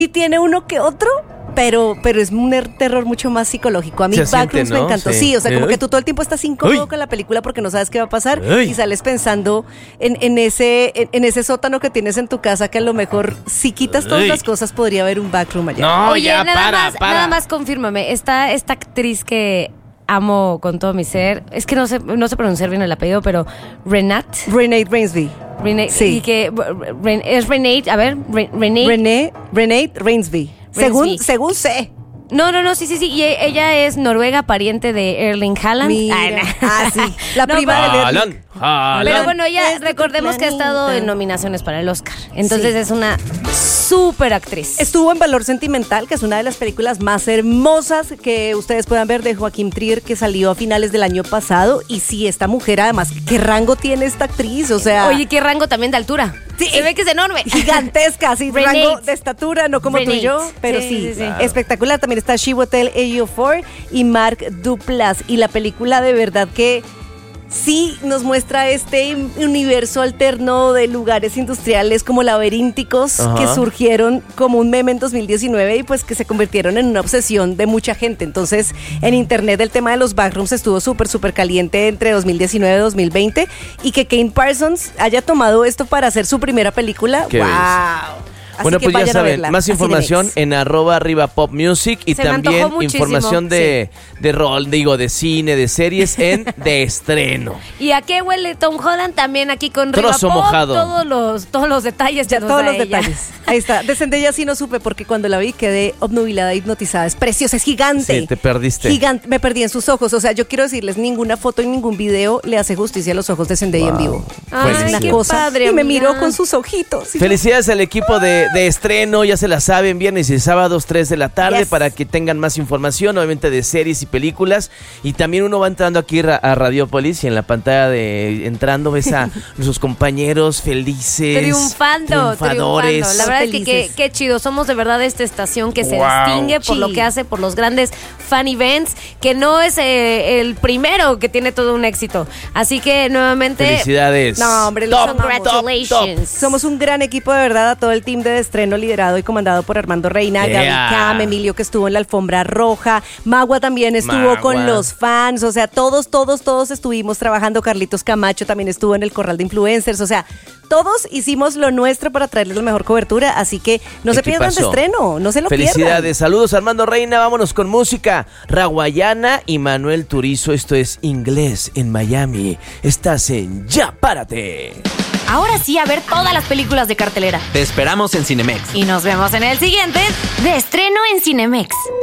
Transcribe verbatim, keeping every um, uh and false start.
Y tiene uno que otro, pero, pero es un er- terror mucho más psicológico. A mí Se Backrooms siente, me ¿no? encantó. Sí. Sí, o sea, como Uy. que tú todo el tiempo estás incómodo Uy. con la película porque no sabes qué va a pasar Uy. y sales pensando en, en ese en, en ese sótano que tienes en tu casa que a lo mejor si quitas todas Uy. las cosas podría haber un backroom allá. No, Oye, ya, nada para, más, para. nada más confírmame. Está esta actriz que amo con todo mi ser. Es que no sé, no sé pronunciar bien el apellido, pero Renate. Renee Rainsby. Renate. Sí. Y que Ren- es Renate, a ver, Re- Renate. Renee, Renee Rainsby. Según, según sé. No, no, no, sí, sí, sí. Y e- ella es noruega, pariente de Erling Haaland. Mira. Ay, no. Ah, sí. La No, prima pero- de Haaland, Erling. Haaland. Pero bueno, ella, Es de recordemos que ha estado planeta. en nominaciones para el Oscar. Entonces Sí. es una súper actriz. Estuvo en Valor Sentimental, que es una de las películas más hermosas que ustedes puedan ver de Joaquín Trier, que salió a finales del año pasado. Y sí, esta mujer, además, ¿qué rango tiene esta actriz? O sea, Oye, qué rango también de altura. Sí. Se ve que es enorme. gigantesca, así, Renate. rango de estatura, no como tú y yo, Renate. pero Sí, sí, sí, sí. Claro. espectacular. También está Chiwetel Ejiofor y Mark Duplass. Y la película de verdad que sí nos muestra este universo alterno de lugares industriales como laberínticos Ajá. que surgieron como un meme en dos mil diecinueve y pues que se convirtieron en una obsesión de mucha gente. Entonces, en internet el tema de los backrooms estuvo súper, súper caliente entre dos mil diecinueve y dos mil veinte y que Kane Parsons haya tomado esto para hacer su primera película. Qué ¡Wow! belleza. Así Bueno, que pues ya vayan a saben, verla más a información Cinemex. en arroba arriba pop music y Se me también antojó muchísimo, información de, de rol, digo, de cine, de series en De Estreno. ¿Y a qué huele Tom Holland? También aquí con Riva Trozo Pop, mojado. Todos los, todos los detalles. Ya que nos todos da los ella. detalles. Ahí está. De Zendaya sí no supe porque cuando la vi quedé obnubilada, hipnotizada. Es preciosa, es gigante. Sí, te perdiste. Gigante. Me perdí en sus ojos. O sea, yo quiero decirles, ninguna foto y ningún video le hace justicia a los ojos de Zendaya en vivo. Ay, Es una qué cosa. padre, y me amiga. miró con sus ojitos. Y yo, Felicidades al equipo de, de Estreno, ya se la saben, viernes y sábados tres de la tarde Yes. para que tengan más información, obviamente de series y películas. Y también uno va entrando aquí ra- a Radiopolis y en la pantalla de entrando ves a sus compañeros felices, Triunfando, triunfadores. triunfando. La verdad es que qué, Felices. qué chido. Somos de verdad esta estación que se Wow. distingue por lo Sí. que hace, por los grandes fan events, que no es eh, el primero que tiene todo un éxito. Así que nuevamente... Felicidades. No, hombre, los Top, amamos. top, top. Congratulations. Somos un gran equipo de verdad, a todo el team de Estreno liderado y comandado por Armando Reina, Yeah. Gaby Cam, Emilio que estuvo en la alfombra roja, Magua también estuvo Magua. con los fans, o sea, todos, todos, todos estuvimos trabajando, Carlitos Camacho también estuvo en el corral de influencers, o sea, todos hicimos lo nuestro para traerles la mejor cobertura, así que no se pierdan de Equipazo. Estreno, no se lo pierdan. Felicidades, saludos Armando Reina, vámonos con música. Raguayana y Manuel Turizo, esto es Inglés en Miami. Estás en Ya Párate. Ahora sí, a ver todas las películas de cartelera. Te esperamos en Cinemex. Y nos vemos en el siguiente, de estreno en Cinemex.